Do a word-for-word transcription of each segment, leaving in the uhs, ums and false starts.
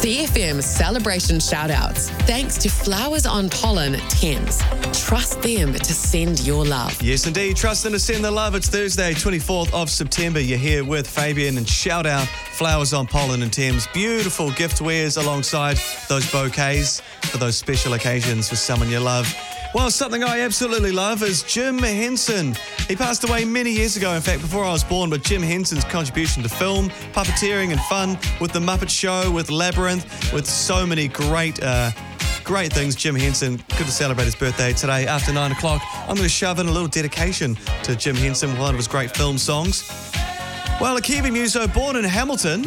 C F M celebration shout-outs. Thanks to Flowers on Pollen Thames. Trust them to send your love. Yes, indeed. Trust them to send the love. It's Thursday, twenty-fourth of September. You're here with Fabian and shout out Flowers on Pollen and Thames. Beautiful gift wares alongside those bouquets for those special occasions for someone you love. Well, something I absolutely love is Jim Henson. He passed away many years ago, in fact, before I was born, but Jim Henson's contribution to film, puppeteering and fun with The Muppet Show, with Labyrinth, with so many great, uh, great things. Jim Henson, good to celebrate his birthday today after nine o'clock. I'm going to shove in a little dedication to Jim Henson, one of his great film songs. Well, a Kiwi muso born in Hamilton,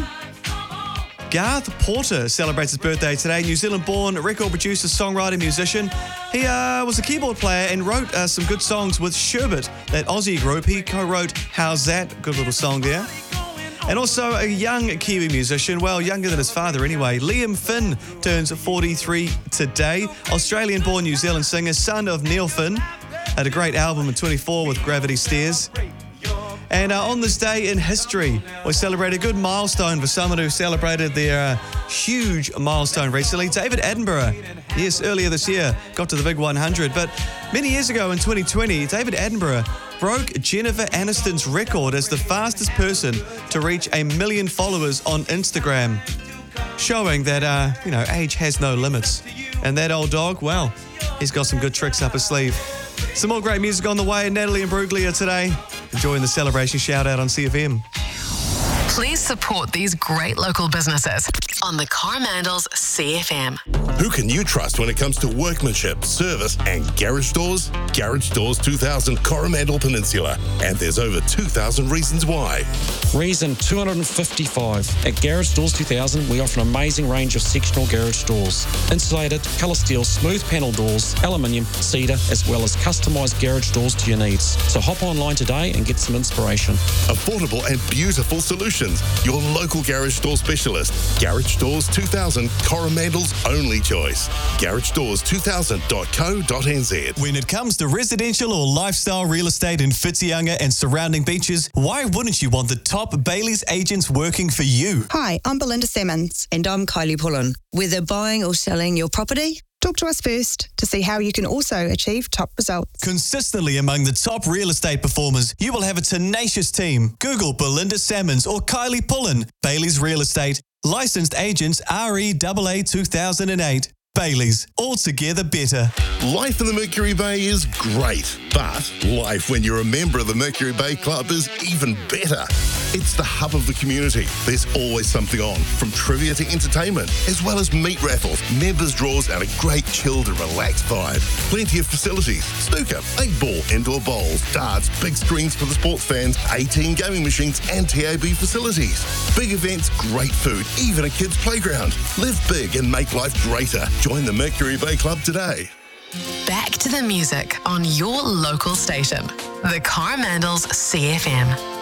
Garth Porter celebrates his birthday today. New Zealand-born record producer, songwriter, musician. He uh, was a keyboard player and wrote uh, some good songs with Sherbet, that Aussie group. He co-wrote How's That? Good little song there. And also a young Kiwi musician, well, younger than his father anyway. Liam Finn turns forty-three today. Australian-born New Zealand singer, son of Neil Finn. Had a great album in twenty-four with Gravity Stairs. And uh, on this day in history, we celebrate a good milestone for someone who celebrated their uh, huge milestone recently. David Attenborough, yes, earlier this year, got to the big one hundred. But many years ago in twenty twenty, David Attenborough broke Jennifer Aniston's record as the fastest person to reach a million followers on Instagram, showing that, uh, you know, age has no limits. And that old dog, well, he's got some good tricks up his sleeve. Some more great music on the way. Natalie and Bruglia today. Enjoying the celebration shout out on C F M. Please support these great local businesses on the Coromandels C F M. Who can you trust when it comes to workmanship, service and garage doors? Garage Doors two thousand Coromandel Peninsula. And there's over two thousand reasons why. Reason two hundred fifty-five. At Garage Doors two thousand, we offer an amazing range of sectional garage doors. Insulated, colour steel, smooth panel doors, aluminium, cedar, as well as customised garage doors to your needs. So hop online today and get some inspiration. Affordable and beautiful solutions. Your local garage door specialist. Garage Doors two thousand, Coromandel's only choice. garage doors two thousand dot co dot n z. When it comes to residential or lifestyle real estate in Whitianga and surrounding beaches, why wouldn't you want the top Bailey's agents working for you? Hi, I'm Belinda Simmons. And I'm Kylie Pullen. Whether buying or selling your property, Talk to us first to see how you can also achieve top results. Consistently among the top real estate performers, you will have a tenacious team. Google Belinda Salmons or Kylie Pullen. Bailey's Real Estate. Licensed agents R E A A two thousand eight. Bailey's. Altogether better. Life in the Mercury Bay is great, but life when you're a member of the Mercury Bay Club is even better. It's the hub of the community. There's always something on, from trivia to entertainment, as well as meat raffles, members draws, and a great chilled and relaxed vibe. Plenty of facilities: snooker, eight ball, indoor bowls, darts, big screens for the sports fans, eighteen gaming machines, and T A B facilities. Big events, great food, even a kids' playground. Live big and make life greater. Join the Mercury Bay Club today. Back to the music on your local station, the Coromandels C F M.